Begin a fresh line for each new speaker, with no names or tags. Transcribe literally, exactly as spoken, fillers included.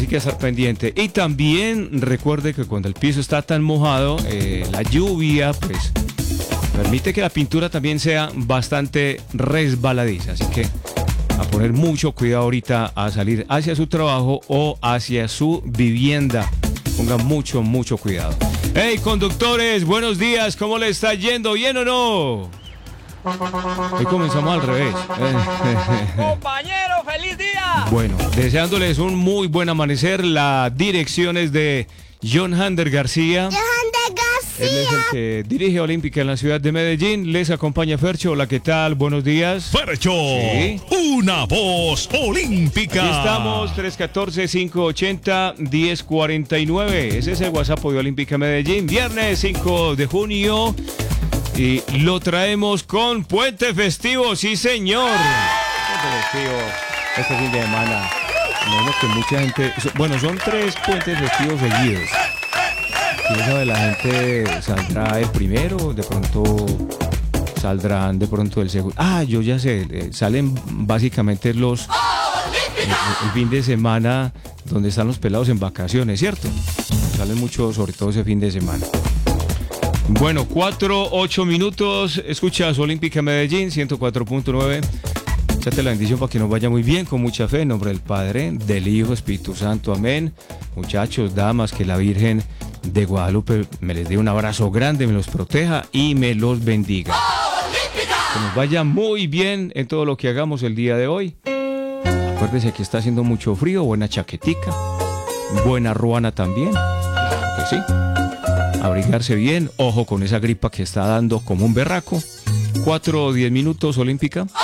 Así que a estar pendiente. Y también recuerde que cuando el piso está tan mojado, eh, la lluvia, pues, permite que la pintura también sea bastante resbaladiza. Así que a poner mucho cuidado ahorita a salir hacia su trabajo o hacia su vivienda. Pongan mucho, mucho cuidado. Hey, conductores, buenos días. ¿Cómo le está yendo? ¿Bien o no? Hoy comenzamos al revés.
Compañero, feliz día.
Bueno, deseándoles un muy buen amanecer. La dirección es de John Hander García.
John Hander García.
Él es el que dirige Olímpica en la ciudad de Medellín. Les acompaña Fercho. Hola, ¿qué tal? Buenos días.
Fercho, sí. Una voz olímpica.
Aquí estamos, tres uno cuatro, cinco ocho cero, uno cero cuatro nueve. Ese es el WhatsApp de Olímpica Medellín. Viernes cinco de junio. Y lo traemos con Puente Festivo, sí señor. Puente Festivo, este fin de semana. Imagino que mucha gente, bueno, son tres puentes festivos seguidos. ¿Quién sabe? La gente saldrá el primero, de pronto saldrán de pronto el segundo. Ah, yo ya sé, salen básicamente los el, el fin de semana donde están los pelados en vacaciones, ¿cierto? Salen mucho, sobre todo ese fin de semana. Bueno, cuatro, ocho minutos, escuchas Olímpica Medellín, ciento cuatro punto nueve. Échate la bendición para que nos vaya muy bien, con mucha fe, en nombre del Padre, del Hijo, Espíritu Santo, amén. Muchachos, damas, que la Virgen de Guadalupe me les dé un abrazo grande, me los proteja y me los bendiga. Que nos vaya muy bien en todo lo que hagamos el día de hoy. Acuérdense que está haciendo mucho frío, buena chaquetica, buena ruana también, claro que sí. Abrigarse bien, ojo con esa gripa que está dando como un berraco. Cuatro o diez minutos, Olímpica.